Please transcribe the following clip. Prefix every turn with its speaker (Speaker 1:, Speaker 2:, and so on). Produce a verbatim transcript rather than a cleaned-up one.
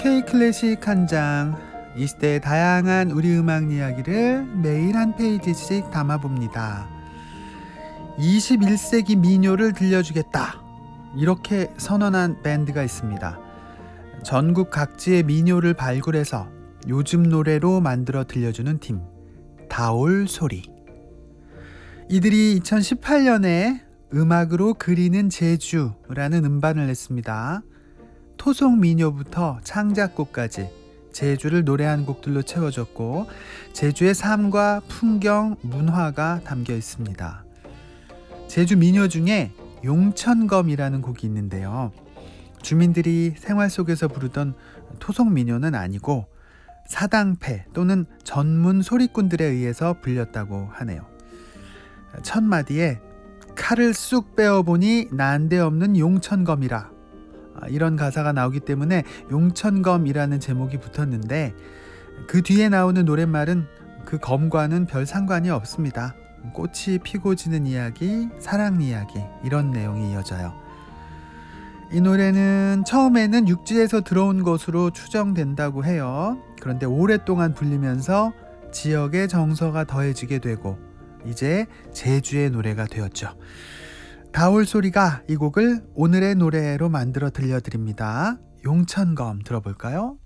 Speaker 1: K-클래식 한 장, 이 시대의 다양한 우리 음악 이야기를 매일 한 페이지씩 담아봅니다. 이십일 세기 민요를 들려주겠다, 이렇게 선언한 밴드가 있습니다. 전국 각지의 민요를 발굴해서 요즘 노래로 만들어 들려주는 팀, 다올소리. 이들이 이천십팔 년에 음악으로 그리는 제주라는 음반을 냈습니다. 토속 민요부터 창작곡까지 제주를 노래한 곡들로 채워졌고, 제주의 삶과 풍경, 문화가 담겨 있습니다. 제주 민요 중에 용천검이라는 곡이 있는데요. 주민들이 생활 속에서 부르던 토속 민요는 아니고 사당패 또는 전문 소리꾼들에 의해서 불렸다고 하네요. 첫 마디에 칼을 쑥 빼어보니 난데없는 용천검이라, 이런 가사가 나오기 때문에 용천검이라는 제목이 붙었는데, 그 뒤에 나오는 노랫말은 그 검과는 별 상관이 없습니다. 꽃이 피고 지는 이야기, 사랑 이야기, 이런 내용이 이어져요. 이 노래는 처음에는 육지에서 들어온 것으로 추정된다고 해요. 그런데 오랫동안 불리면서 지역의 정서가 더해지게 되고 이제 제주의 노래가 되었죠. 다올소리가 이 곡을 오늘의 노래로 만들어 들려드립니다. 용천검 들어볼까요?